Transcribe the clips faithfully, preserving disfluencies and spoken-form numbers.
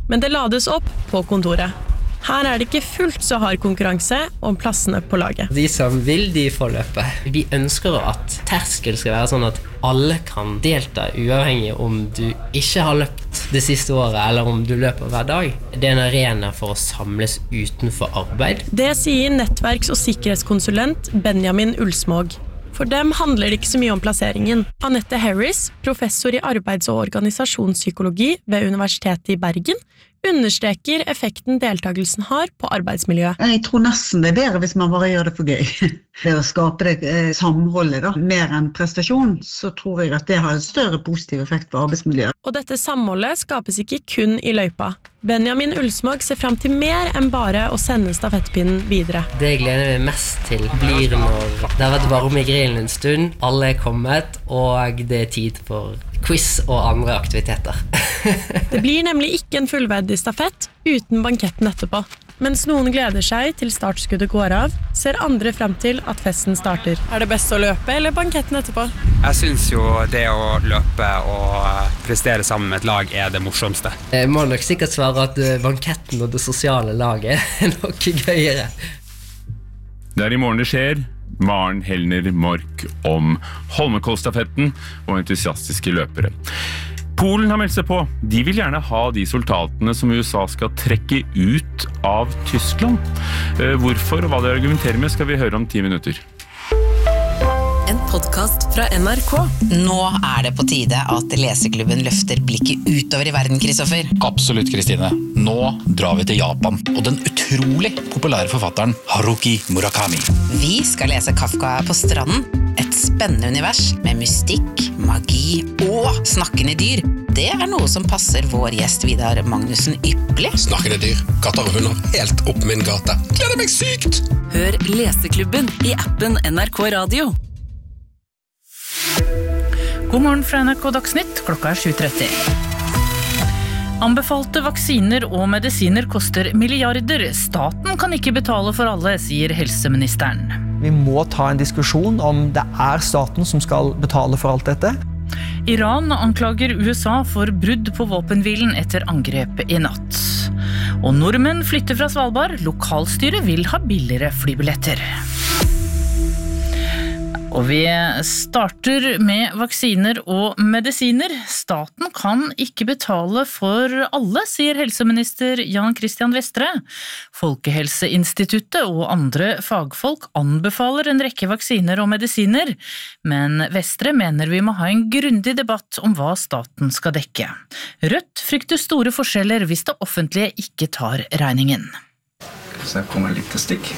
men det lades opp på kontoret. Her er det ikke fullt så hard konkurranse om plassene på laget. De som vil, de får løpe. Vi ønsker at terskel skal være sånn at alle kan delta, uavhengig om du ikke har løpt det siste året, eller om du løper hver dag. Det er en arena for å samles utenfor arbeid. Det sier nettverks- og sikkerhetskonsulent Benjamin Ulsmåg. For dem handler det ikke så mye om plasseringen. Annette Harris, professor i arbeids- og organisasjonspsykologi ved Universitetet i Bergen, understreker effekten deltagelsen har på arbeidsmiljøet. Jeg tror nesten det er bedre hvis man bare gjør det for gøy. Det å skape det eh, samholdet da, mer enn prestasjon, så tror jeg at det har en større positiv effekt på arbeidsmiljøet. Og dette samholdet skapes ikke kun i løypa. Benjamin Ulsmåg ser frem til mer enn bare å sende stafettpinnen videre. Det jeg gleder meg mest til blir når det har vært varme i grillen en stund, alle er kommet, og det er tid for quiz og andre aktiviteter. Det blir nemlig ikke en fullverdig stafett uten banketten etterpå. Mens noen gleder seg til startskuddet går av, ser andre frem til at festen starter. Er det best å løpe eller banketten etterpå? Jeg synes jo det å løpe og prestere sammen med et lag er det morsomste. Jeg må nok sikkert svare at banketten og det sosiale laget er noe gøyere. Det er i morgen det skjer. Maren Helner Mork om Holmenkollstafetten og entusiastiske løpere. Polen har meldt seg på. De vil gjerne ha de soldatene som U S A skal trekke ut av Tyskland. Hvorfor og hva de argumenterer med skal vi høre om ti minutter. En podcast fra N R K. Nå er det på tide at Leseklubben løfter blikket utover i verden, Kristoffer. Absolutt, Kristine. Nå drar vi til Japan og den utrolig populære forfatteren Haruki Murakami. Vi skal lese Kafka på stranden. Et spennende univers med mystikk, magi og snakkende dyr. Det er noe som passer vår gjest Vidar Magnussen ypperlig. Snakkende dyr, katter og hunder, helt opp min gate. Gleder meg sykt! Hør Leseklubben i appen N R K Radio. God morgen fra N R K Dagsnytt, klokka er sju tretti. Anbefalte vaksiner og medisiner koster milliarder. Staten kan ikke betale for alle, sier helseministeren. Vi må ta en diskusjon om det er staten som skal betale for alt dette. Iran anklager U S A for brudd på våpenhvilen etter angrepet i natt. Og nordmenn flytter fra Svalbard. Lokalstyret vil ha billigere flybilletter. Og vi starter med vaksiner og medisiner. Staten kan ikke betale for alle, sier helseminister Jan Christian Vestre. Folkehelseinstituttet og andre fagfolk anbefaler en rekke vaksiner og medisiner, men Vestre mener vi må ha en grundig debatt om hva staten skal dekke. Rødt frykter store forskjeller hvis det offentlige ikke tar regningen. Så jeg kommer litt til stikk.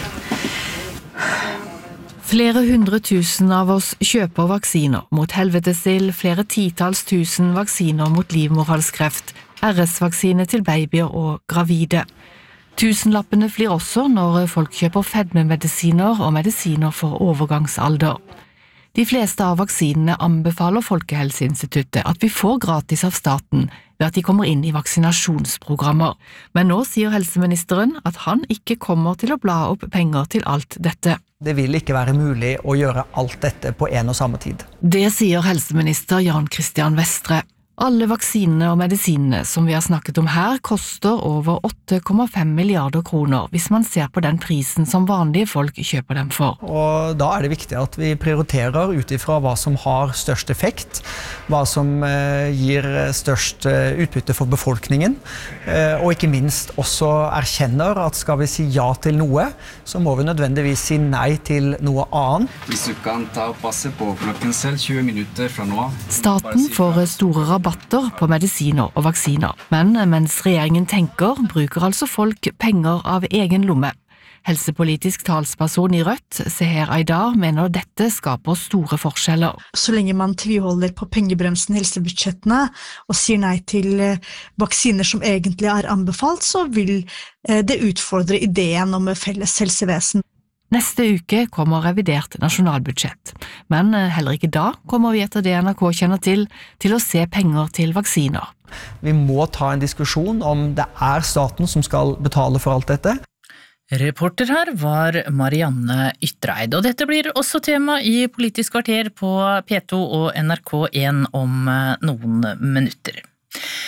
Flere hundre tusen av oss kjøper vaksiner mot helvetesild, flere titals tusen vaksiner mot livmorhalskreft, R S-vaksine til babyer og gravide. Tusenlappene flyr også når folk kjøper fedmemedisiner og medisiner for overgangsalder. De fleste av vaksinene anbefaler Folkehelseinstituttet at vi får gratis av staten ved at de kommer inn i vaksinasjonsprogrammer. Men nå sier helseministeren at han ikke kommer til å bla opp penger til alt dette. Det vil ikke være mulig å gjøre alt dette på en og samme tid. Det sier helseminister Jan Christian Vestre. Alle vaksinene og medisinene som vi har snakket om her koster over åtte komma fem milliarder kroner hvis man ser på den prisen som vanlige folk kjøper dem for. Og da er det viktig at vi prioriterer ut ifra hva som har størst effekt, hva som eh, gir størst utbytte for befolkningen, eh, og ikke minst også erkjenner at skal vi si ja til noe, så må vi nødvendigvis si nei til noe annet. Hvis du kan ta og passe på klokken selv tjue minutter fra nå. Staten får store rabatter på medisiner og vaksiner, men mens regjeringen tenker, bruker altså folk penger av egen lomme. Helsepolitisk talsperson i Rødt, Seher Aydar, mener dette skaper store forskjeller. Så lenge man tviholder på pengebremsen i helsebudsjettene og sier nei til vaksiner som egentlig er anbefalt, så vil det utfordre ideen om felles helsevesen. Neste uke kommer revidert nasjonalbudsjett, men heller ikke da kommer vi etter det N R K kjenner til, til å se penger til vaksiner. Vi må ta en diskusjon om det er staten som skal betale for alt dette. Reporter her var Marianne Ytreid, og dette blir også tema i Politisk kvarter på P to og N R K en om noen minutter.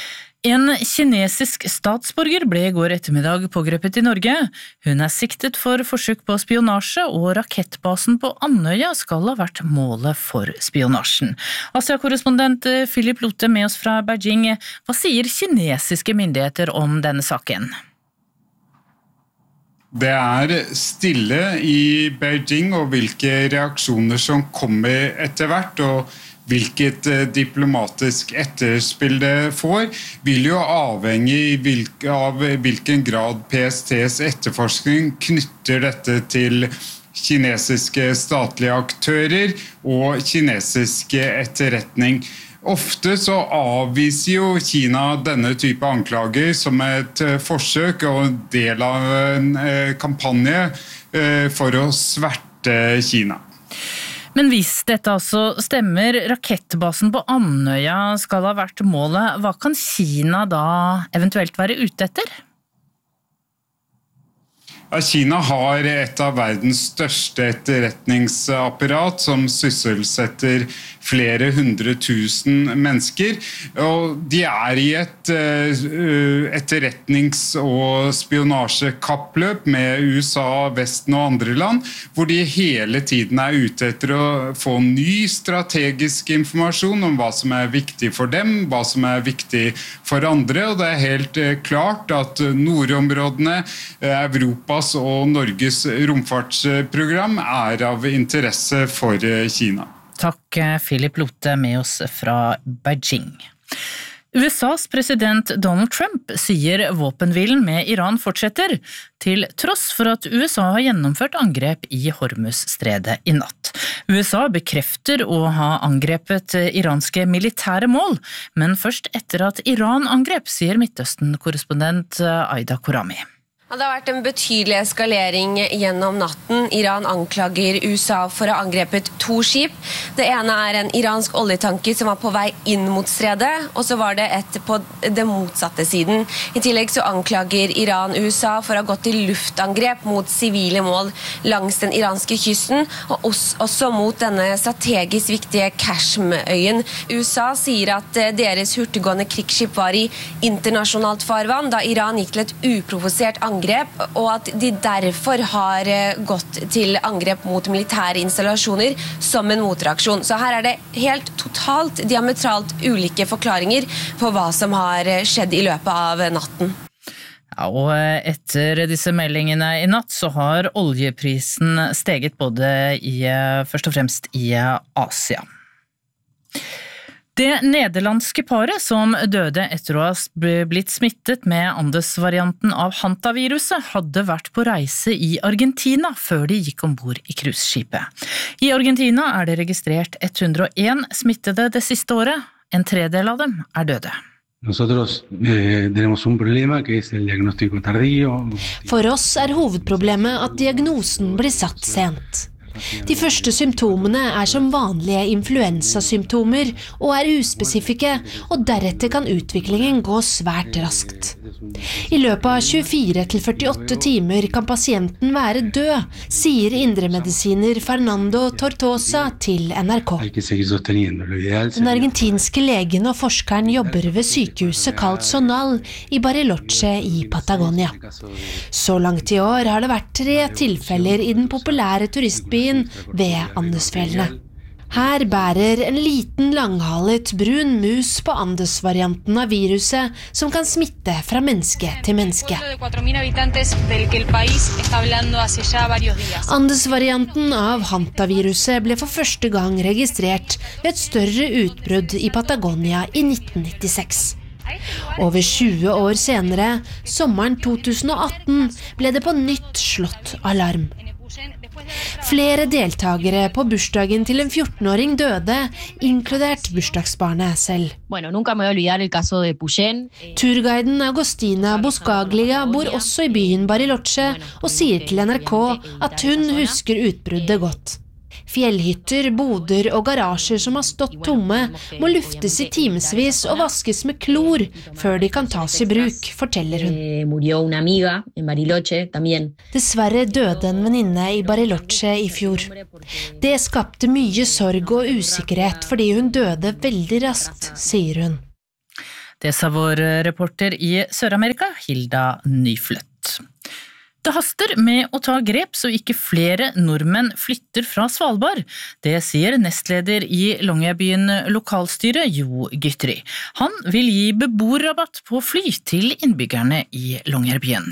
En kinesisk statsborger ble i går ettermiddag pågrepet i Norge. Hun er siktet for forsøk på spionasje, og rakettbasen på Andøya skal ha vært målet for spionasjen. Asia-korrespondent Philip Lote med oss fra Beijing. Hva sier kinesiske myndigheter om denne saken? Det er stille i Beijing, og hvilke reaksjoner som kommer etter hvert, og hvilket diplomatisk etterspill det får, vil jo avhenge av hvilken grad P S T's etterforskning knytter dette til kinesiske statlige aktører og kinesiske etterretning. Ofte så avviser jo Kina denne type anklager som et forsøk og en del av en kampanje for å sverte Kina. Men hvis dette altså stemmer, rakettbasen på Andøya skal ha vært målet, hva kan Kina da eventuelt være ute etter? Kina har et av verdens største etterretningsapparat som sysselsetter flere hundre tusen mennesker, og de er i et etterretnings- og spionasjekappløp med U S A, Vesten og andre land, hvor de hele tiden er ute etter å få ny strategisk informasjon om hva som er viktig for dem, hva som er viktig for andre, og det er helt klart at nordområdene, Europa og Norges romfartsprogram er av interesse for Kina. Takk, Philip Lote med oss fra Beijing. U S A's president Donald Trump sier våpenhvilen med Iran fortsetter, til tross for at U S A har gjennomført angrep i Hormuzstredet i natt. U S A bekrefter å ha angrepet iranske militære mål, men først etter at Iran angrep, sier Midtøsten-korrespondent Aida Korami. Det har vært en betydelig eskalering gjennom natten. Iran anklager U S A for å ha angrepet to skip. Det ene er en iransk oljetanker som var på vei inn mot stredet, og så var det et på den motsatte siden. I tillegg så anklager Iran U S A for å ha gått til luftangrep mot sivile mål langs den iranske kysten, og også mot denne strategisk viktige Kashmøyen. U S A sier at deres hurtiggående krigsskip var i internasjonalt farvann da Iran gikk til et uprovosert angrep, og at de derfor har gått til angrep mot militære installasjoner som en motreaksjon. Så her er det helt totalt diametralt ulike forklaringer på hva som har skjedd i løpet av natten. Ja, og etter disse meldingene i natt så har oljeprisen steget både i, først og fremst i Asia. Det nederlandske paret som døde etter å ha blitt smittet med Andes-varianten av hantaviruset hadde vært på reise i Argentina før de gikk ombord i cruiseskipet. I Argentina er det registrert hundre og en smittede det siste året. En tredel av dem er døde. Nosotros eh, tenemos un problema que es el diagnóstico tardío. For oss er hovedproblemet at diagnosen blir satt sent. De første symptomene er som vanlige influensasymptomer og er uspesifikke, og deretter kan utviklingen gå svært raskt. I løpet av tjuefire til førtiåtte timer kan pasienten være død, sier indremedisiner Fernando Tortosa til N R K. Den argentinske legen og forskeren jobber ved sykehuset kalt Zonal i Bariloche i Patagonia. Så langt i år har det vært tre tilfeller i den populære turistbyen ved Andesfjellene. Her bærer en liten langhalet brun mus på Andes-varianten av viruset som kan smitte fra menneske til menneske. Andes-varianten av hantaviruset ble for første gang registrert ved et større utbrudd i Patagonia i nitten nittiseks. Over tjue år senere, sommeren to tusen og atten, ble det på nytt slått alarm. Flere deltagere på bursdagen til en fjortenåring døde, inkludert bursdagsbarnet selv. Turguiden Agostina Boscaglia bor også i byen Bariloche og sier til N R K at hun husker utbruddet godt. Fjellhytter, boder og garasjer som har stått tomme, må luftes i timesvis og vaskes med klor før de kan tas i bruk, forteller hun. Dessverre døde en venninne i Bariloche i fjor. Det skapte mye sorg og usikkerhet fordi hun døde veldig raskt, sier hun. Det sa vår reporter i Sør-Amerika, Hilda Nyfløtt. Det haster med å ta grep så ikke flere nordmenn flytter fra Svalbard. Det sier nestleder i Longyearbyen lokalstyre, Jo Gytri. Han vil gi beboerrabatt på fly til innbyggerne i Longyearbyen.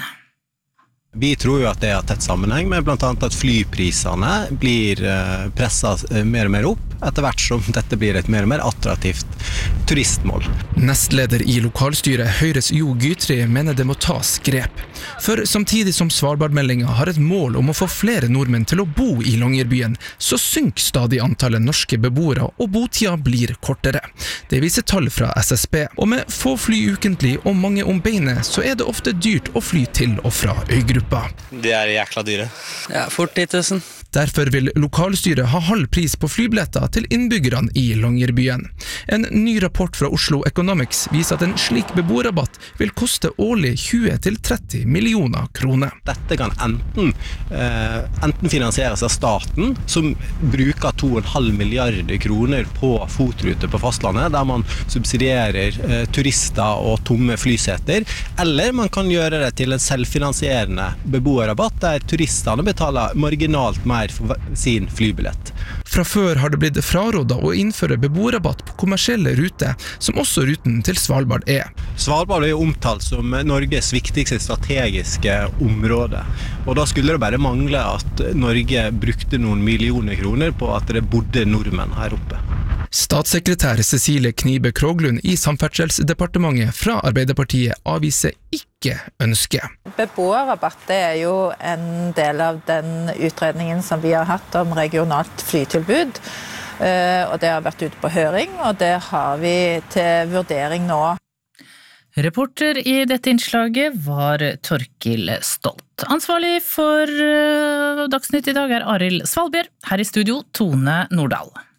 Vi tror jo at det har tett sammenheng med blant annet at flyprisene blir presset mer og mer opp, etter hvert som dette blir et mer og mer attraktivt turistmål. Nestleder i lokalstyret Høyres Jo Gytri mener det må tas grep. For samtidig som Svalbardmeldingen har et mål om å få flere nordmenn til å bo i Longyearbyen, så synker stadig antallet norske beboere og botida blir kortere. Det viser tall fra S S B, og med få fly ukentlig og mange om beinet, så er det ofte dyrt å fly til og fra øygruppa. Det er jækla dyre. Ja, fort ti tusen. Derfor vil lokalstyret ha halv pris på flybilletter til innbyggerne i Longyearbyen. En ny rapport fra Oslo Economics viser at en slik beboerrabatt vil koste årlig tjue til tretti millioner kroner. Dette kan enten, eh, enten finansieres av staten, som bruker to komma fem milliarder kroner på fotruter på fastlandet, der man subsidierer eh, turister og tomme flyseter, eller man kan gjøre det til en selvfinansierende beboerrabatt, der turistene betaler marginalt mer for sin flybillett. Fra før har det blitt frarådet å innføre beboerrabatt på kommersielle ruter, som også ruten til Svalbard er. Svalbard er jo omtalt som Norges viktigste strategiske område, og da skulle det bare mangle at Norge brukte noen millioner kroner på at det bodde nordmenn her oppe. Statssekretær Cecilie Knibe Kroglund i Samferdselsdepartementet fra Arbeiderpartiet avviser ikke ønske. Beboerrabatt er jo en del av den utredningen som vi har hatt om regionalt flytilbud, og det har vært ute på høring, og det har vi til vurdering nå. Reporter i dette innslaget var Torkil Stolt. Ansvarlig for Dagsnytt i dag er Arild Svalbjørg, her i studio Tone Nordahl.